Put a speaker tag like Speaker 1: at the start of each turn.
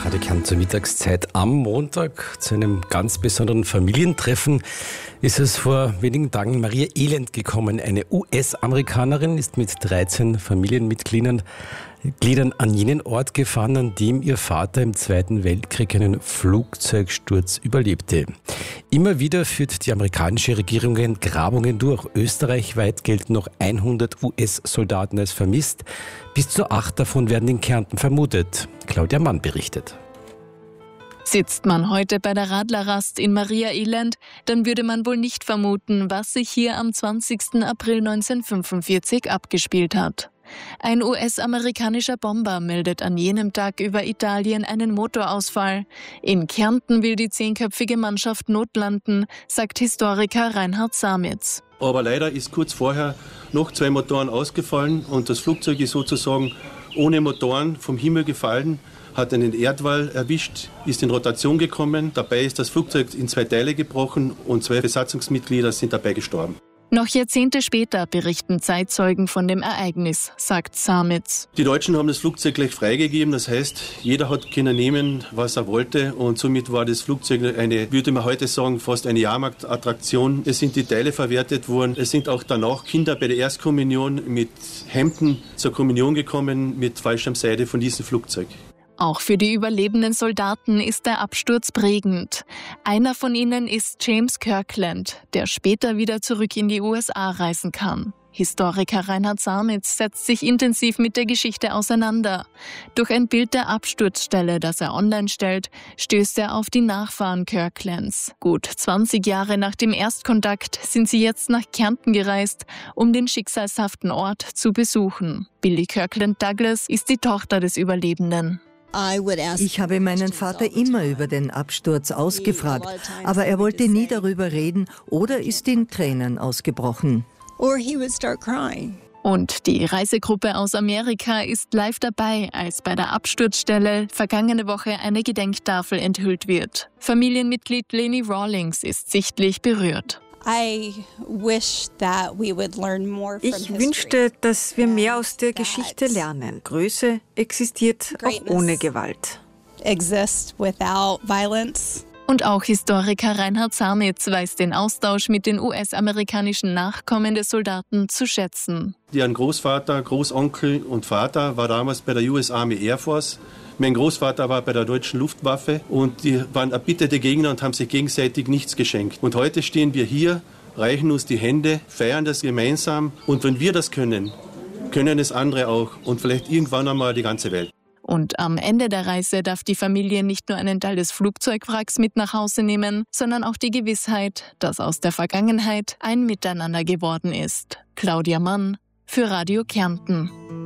Speaker 1: Radio Kärnten zur Mittagszeit am Montag zu einem ganz besonderen Familientreffen ist es vor wenigen Tagen Maria Elend gekommen. Eine US-Amerikanerin ist mit 13 Familienmitgliedern an jenen Ort gefahren, an dem ihr Vater im Zweiten Weltkrieg einen Flugzeugsturz überlebte. Immer wieder führt die amerikanische Regierung Grabungen durch. Österreichweit gelten noch 100 US-Soldaten als vermisst. Bis zu 8 davon werden in Kärnten vermutet. Claudia Mann berichtet.
Speaker 2: Sitzt man heute bei der Radlerrast in Maria Elend, dann würde man wohl nicht vermuten, was sich hier am 20. April 1945 abgespielt hat. Ein US-amerikanischer Bomber meldet an jenem Tag über Italien einen Motorausfall. In Kärnten will die 10-köpfige Mannschaft notlanden, sagt Historiker Reinhard Samitz.
Speaker 3: Aber leider ist kurz vorher noch 2 Motoren ausgefallen und das Flugzeug ist sozusagen ohne Motoren vom Himmel gefallen, hat einen Erdwall erwischt, ist in Rotation gekommen. Dabei ist das Flugzeug in 2 Teile gebrochen und 2 Besatzungsmitglieder sind dabei gestorben.
Speaker 2: Noch Jahrzehnte später berichten Zeitzeugen von dem Ereignis, sagt Samitz.
Speaker 3: Die Deutschen haben das Flugzeug gleich freigegeben, das heißt, jeder hat können nehmen, was er wollte und somit war das Flugzeug eine, würde man heute sagen, fast eine Jahrmarktattraktion. Es sind die Teile verwertet worden, es sind auch danach Kinder bei der Erstkommunion mit Hemden zur Kommunion gekommen mit Fallschirmseide von diesem Flugzeug.
Speaker 2: Auch für die überlebenden Soldaten ist der Absturz prägend. Einer von ihnen ist James Kirkland, der später wieder zurück in die USA reisen kann. Historiker Reinhard Samitz setzt sich intensiv mit der Geschichte auseinander. Durch ein Bild der Absturzstelle, das er online stellt, stößt er auf die Nachfahren Kirklands. Gut 20 Jahre nach dem Erstkontakt sind sie jetzt nach Kärnten gereist, um den schicksalshaften Ort zu besuchen. Billy Kirkland Douglas ist die Tochter des Überlebenden.
Speaker 4: Ich habe meinen Vater immer über den Absturz ausgefragt, aber er wollte nie darüber reden oder ist in Tränen ausgebrochen.
Speaker 2: Und die Reisegruppe aus Amerika ist live dabei, als bei der Absturzstelle vergangene Woche eine Gedenktafel enthüllt wird. Familienmitglied Leni Rawlings ist sichtlich berührt.
Speaker 5: Ich
Speaker 6: wünschte, dass wir mehr aus der Geschichte lernen. Größe existiert auch ohne Gewalt.
Speaker 2: Und auch Historiker Reinhard Samitz weiß den Austausch mit den US-amerikanischen Nachkommen des Soldaten zu schätzen.
Speaker 3: Deren Großvater, Großonkel und Vater war damals bei der US Army Air Force. Mein Großvater war bei der deutschen Luftwaffe und die waren erbitterte Gegner und haben sich gegenseitig nichts geschenkt. Und heute stehen wir hier, reichen uns die Hände, feiern das gemeinsam und wenn wir das können, können es andere auch und vielleicht irgendwann einmal die ganze Welt.
Speaker 2: Und am Ende der Reise darf die Familie nicht nur einen Teil des Flugzeugwracks mit nach Hause nehmen, sondern auch die Gewissheit, dass aus der Vergangenheit ein Miteinander geworden ist. Claudia Mann für Radio Kärnten.